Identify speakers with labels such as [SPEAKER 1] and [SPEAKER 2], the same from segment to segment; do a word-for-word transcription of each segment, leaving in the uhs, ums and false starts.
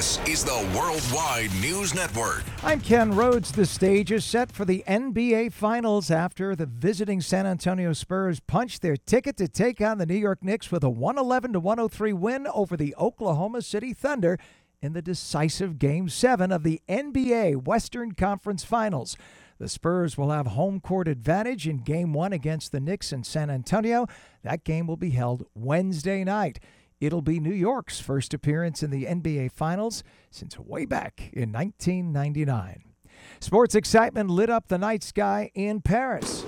[SPEAKER 1] This is the Worldwide News Network.
[SPEAKER 2] I'm Ken Rhodes. The stage is set for the N B A Finals after the visiting San Antonio Spurs punched their ticket to take on the New York Knicks with a one eleven to one oh three win over the Oklahoma City Thunder in the decisive Game seven of the N B A Western Conference Finals. The Spurs will have home court advantage in Game one against the Knicks in San Antonio. That game will be held Wednesday night. It'll be New York's first appearance in the N B A Finals since way back in nineteen ninety-nine. Sports excitement lit up the night sky in Paris.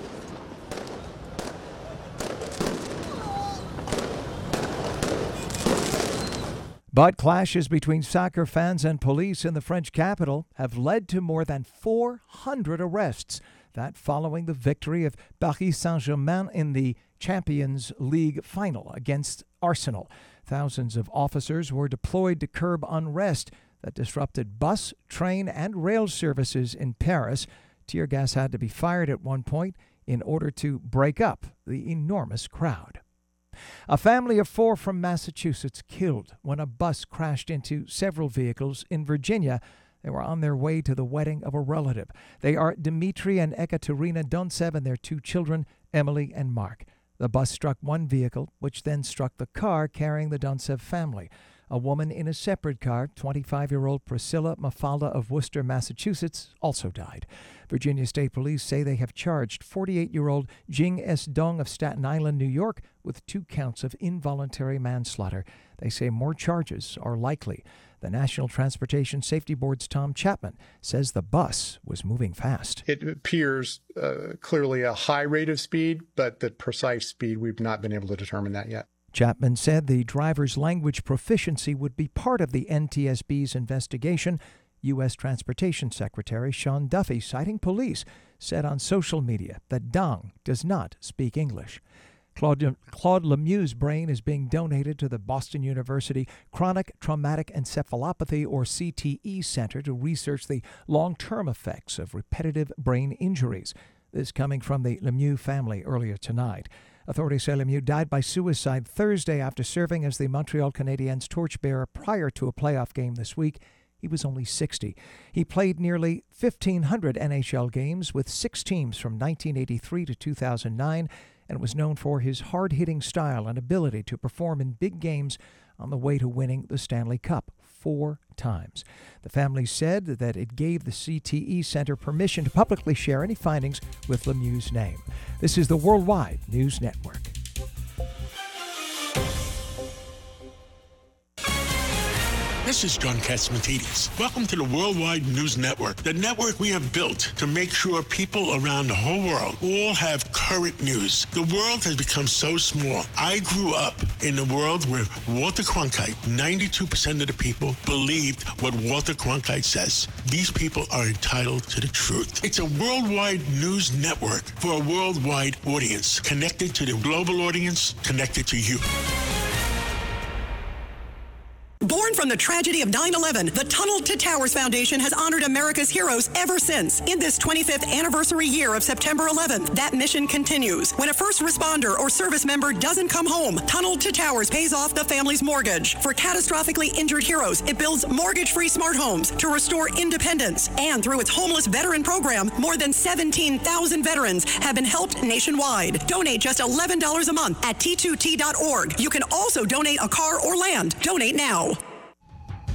[SPEAKER 2] But clashes between soccer fans and police in the French capital have led to more than four hundred arrests. That following the victory of Paris Saint-Germain in the Champions League final against Arsenal. Thousands of officers were deployed to curb unrest that disrupted bus, train, and rail services in Paris. Tear gas had to be fired at one point in order to break up the enormous crowd. A family of four from Massachusetts killed when a bus crashed into several vehicles in Virginia. They were on their way to the wedding of a relative. They are Dmitry and Ekaterina Dontsev and their two children, Emily and Mark. The bus struck one vehicle, which then struck the car carrying the Dontsev family. A woman in a separate car, twenty-five-year-old Priscilla Mafalda of Worcester, Massachusetts, also died. Virginia State Police say they have charged forty-eight-year-old Jing S. Dong of Staten Island, New York, with two counts of involuntary manslaughter. They say more charges are likely. The National Transportation Safety Board's Tom Chapman says the bus was moving fast.
[SPEAKER 3] It appears uh, clearly a high rate of speed, but the precise speed, we've not been able to determine that yet.
[SPEAKER 2] Chapman said the driver's language proficiency would be part of the N T S B's investigation. U S Transportation Secretary Sean Duffy, citing police, said on social media that Dong does not speak English. Claude, Claude Lemieux's brain is being donated to the Boston University Chronic Traumatic Encephalopathy, or C T E, Center to research the long-term effects of repetitive brain injuries. This coming from the Lemieux family earlier tonight. Authorities say Lemieux died by suicide Thursday after serving as the Montreal Canadiens torchbearer prior to a playoff game this week. He was only sixty. He played nearly fifteen hundred N H L games with six teams from nineteen eighty-three to two thousand nine and was known for his hard-hitting style and ability to perform in big games on the way to winning the Stanley Cup four times. The family said that it gave the C T E Center permission to publicly share any findings with Lemieux's name. This is the Worldwide News Network.
[SPEAKER 4] This is John Catsimatidis. Welcome to the Worldwide News Network, the network we have built to make sure people around the whole world all have current news. The world has become so small. I grew up in a world where Walter Cronkite, ninety-two percent of the people believed what Walter Cronkite says. These people are entitled to the truth. It's a worldwide news network for a worldwide audience, connected to the global audience, connected to you.
[SPEAKER 5] Born from the tragedy of nine eleven, the Tunnel to Towers Foundation has honored America's heroes ever since. In this twenty-fifth anniversary year of September eleventh, that mission continues. When a first responder or service member doesn't come home, Tunnel to Towers pays off the family's mortgage. For catastrophically injured heroes, it builds mortgage-free smart homes to restore independence. And through its homeless veteran program, more than seventeen thousand veterans have been helped nationwide. Donate just eleven dollars a month at T two T dot org. You can also donate a car or land. Donate now.